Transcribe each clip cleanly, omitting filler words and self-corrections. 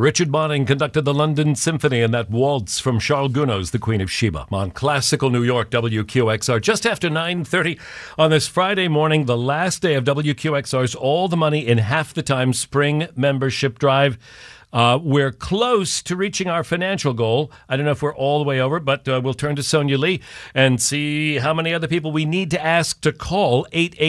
Richard Bonning conducted the London Symphony and that waltz from Charles Gounod's The Queen of Sheba on Classical New York WQXR just after 9:30 on this Friday morning, the last day of WQXR's All the Money in Half the Time Spring Membership Drive. We're close to reaching our financial goal. I don't know if we're all the way over, but we'll turn to Sonia Lee and see how many other people we need to ask to call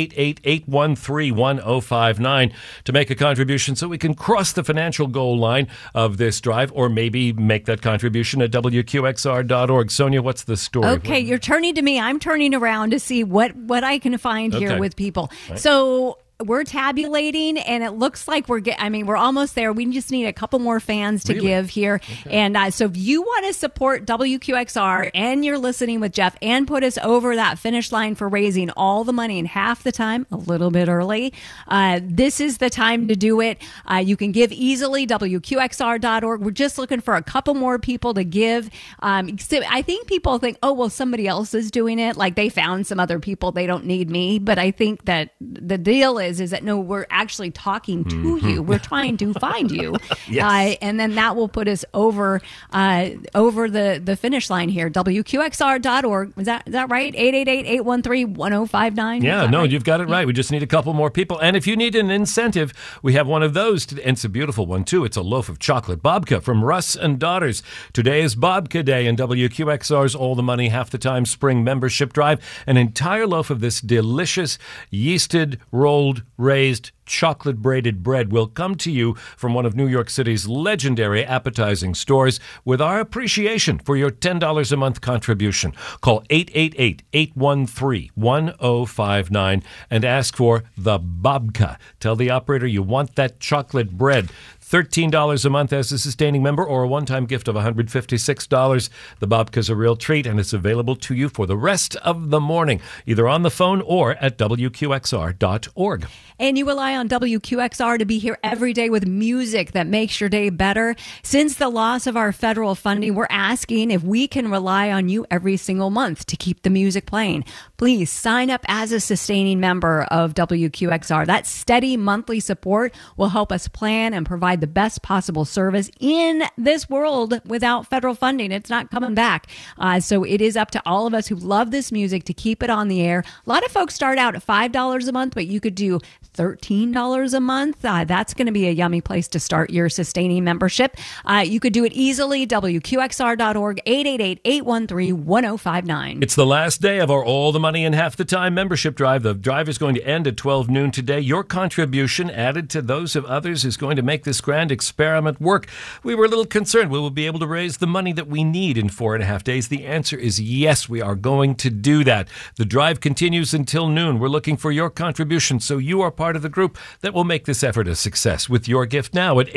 888-813-1059 to make a contribution so we can cross the financial goal line of this drive, or maybe make that contribution at WQXR.org. Sonia, what's the story? Okay, you're turning to me. I'm turning around to see what I can find here with people. Right. So we're tabulating, and it looks like we're almost there. We just need a couple more fans to give here. Okay. And so if you want to support WQXR and you're listening with Jeff and put us over that finish line for raising all the money in half the time, a little bit early, this is the time to do it. You can give easily, WQXR.org. We're just looking for a couple more people to give. So I think people think, oh, well, somebody else is doing it. Like they found some other people. They don't need me. But I think that the deal is that no, we're actually talking to you. We're trying to find you. Yes. And then that will put us over the finish line here. WQXR.org. Is that right? 888-813-1059. Yeah, no, right? you've got it right. We just need a couple more people. And if you need an incentive, we have one of those. And it's a beautiful one, too. It's a loaf of chocolate babka from Russ and Daughters. Today is Babka Day in WQXR's All the Money Half the Time Spring Membership Drive. An entire loaf of this delicious yeasted, rolled, raised, chocolate braided bread will come to you from one of New York City's legendary appetizing stores with our appreciation for your $10 a month contribution. Call 888-813-1059 and ask for the babka. Tell the operator you want that chocolate bread. $13 a month as a sustaining member or a one-time gift of $156. The babka's a real treat, and it's available to you for the rest of the morning, either on the phone or at WQXR.org. And you rely on WQXR to be here every day with music that makes your day better. Since the loss of our federal funding, we're asking if we can rely on you every single month to keep the music playing. Please sign up as a sustaining member of WQXR. That steady monthly support will help us plan and provide the best possible service in this world without federal funding. It's not coming back. So it is up to all of us who love this music to keep it on the air. A lot of folks start out at $5 a month, but you could do $13 a month. That's going to be a yummy place to start your sustaining membership. You could do it easily. WQXR.org, 888-813-1059. It's the last day of our All the Money in Half the Time membership drive. The drive is going to end at 12 noon today. Your contribution, added to those of others, is going to make this grand experiment work. We were a little concerned. We will be able to raise the money that we need in 4.5 days. The answer is yes, we are going to do that. The drive continues until noon. We're looking for your contribution, so you are part of the group that will make this effort a success with your gift now at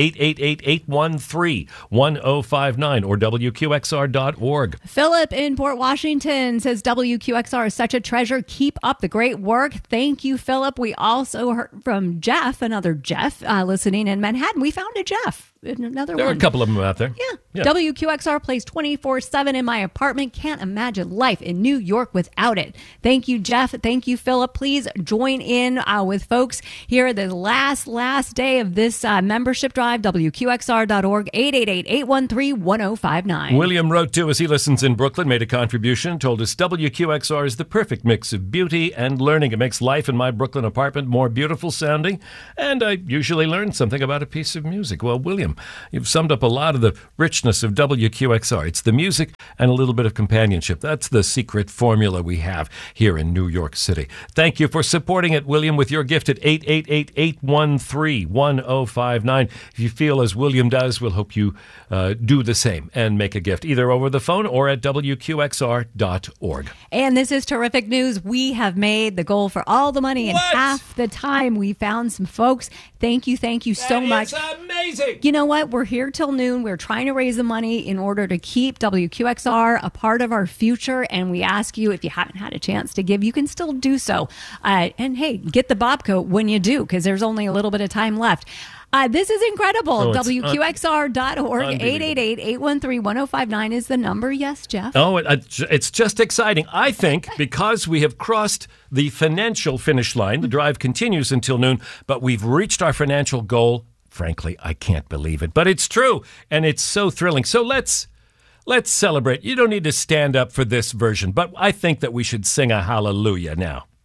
888-813-1059 or WQXR.org. Philip in Port Washington says WQXR is such a treasure. Keep up the great work. Thank you, Philip. We also heard from Jeff, another Jeff, listening in Manhattan. We found a Jeff. Another there one. are a couple of them out there. Yeah. WQXR plays 24/7 in my apartment. Can't imagine life in New York without it. Thank you, Jeff. Thank you, Philip. Please join in with folks here the last day of this membership drive. WQXR.org, 888-813-1059. William wrote to us. He listens in Brooklyn, made a contribution, told us WQXR is the perfect mix of beauty and learning. It makes life in my Brooklyn apartment more beautiful sounding, and I usually learn something about a piece of music. Well, William, you've summed up a lot of the richness of WQXR. It's the music and a little bit of companionship. That's the secret formula we have here in New York City. Thank you for supporting it, William, with your gift at 888-813-1059. If you feel as William does, we'll hope you do the same and make a gift either over the phone or at WQXR.org. And this is terrific news. We have made the goal for all the money in half the time. We found some folks. Thank you so much. That's amazing. You know what? We're here till noon. We're trying to raise the money in order to keep WQXR a part of our future. And we ask you, if you haven't had a chance to give, you can still do so. And hey, get the babka when you do, because there's only a little bit of time left. This is incredible. WQXR.org, 888-813-1059 is the number. Yes, Jeff? Oh, it's just exciting. I think because we have crossed the financial finish line, the drive continues until noon, but we've reached our financial goal Frankly, I can't believe it, but it's true, and it's so thrilling. So let's celebrate. You don't need to stand up for this version, but I think that we should sing a hallelujah now.